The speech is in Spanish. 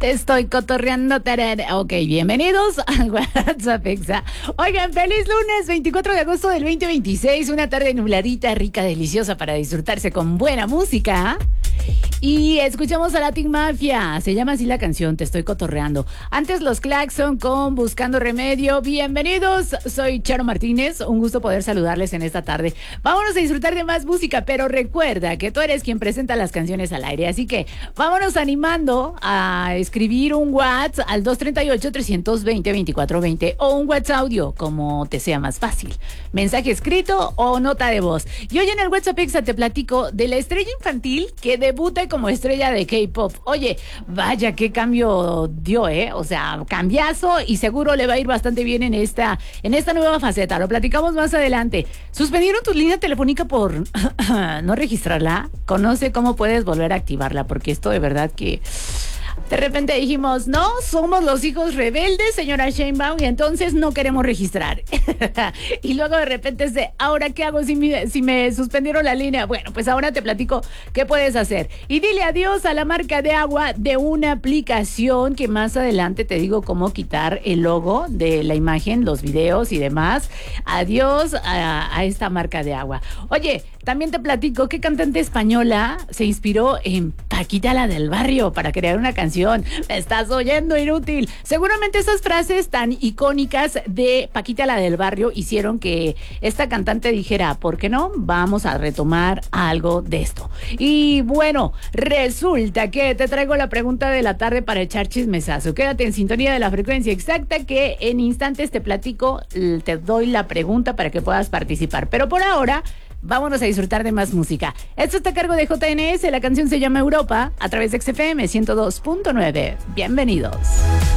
Te estoy cotorreando. Ok, bienvenidos al WhatsApp Exa. Oigan, feliz lunes 24 de agosto del 2026. Una tarde nubladita, rica, deliciosa para disfrutarse con buena música. Y escuchamos a Latin Mafia. Se llama así la canción, Te estoy cotorreando. Antes los Claxon con Buscando Remedio. Bienvenidos, soy Charo Martínez. Un gusto poder saludarles en esta tarde. Vámonos a disfrutar de más música, pero recuerda que tú eres quien presenta las canciones al aire. Así que vámonos animando a escribir un WhatsApp al 238-320-2420 o un WhatsApp audio, como te sea más fácil. Mensaje escrito o nota de voz. Y hoy en el WhatsApp Exa te platico de la estrella infantil que debuta como estrella de K-pop. Oye, vaya qué cambio dio, o sea, cambiazo, y seguro le va a ir bastante bien en esta nueva faceta. Lo platicamos más adelante. ¿Suspendieron tu línea telefónica por no registrarla? Conoce cómo puedes volver a activarla, porque esto de verdad que de repente dijimos, no, somos los hijos rebeldes, señora Sheinbaum, y entonces no queremos registrar. Y luego de repente ¿ahora qué hago si me suspendieron la línea? Bueno, pues ahora te platico qué puedes hacer. Y dile adiós a la marca de agua de una aplicación que más adelante te digo cómo quitar el logo de la imagen, los videos y demás. Adiós a esta marca de agua. Oye, también te platico qué cantante española se inspiró en Paquita la del Barrio para crear una canción. Me estás oyendo, inútil. Seguramente esas frases tan icónicas de Paquita la del Barrio hicieron que esta cantante dijera, ¿por qué no? Vamos a retomar algo de esto. Y bueno, resulta que te traigo la pregunta de la tarde para echar chismesazo. Quédate en sintonía de la frecuencia exacta, que en instantes te platico, te doy la pregunta para que puedas participar. Pero por ahora, vámonos a disfrutar de más música. Esto está a cargo de JNS, la canción se llama Europa, a través de XFM 102.9. Bienvenidos.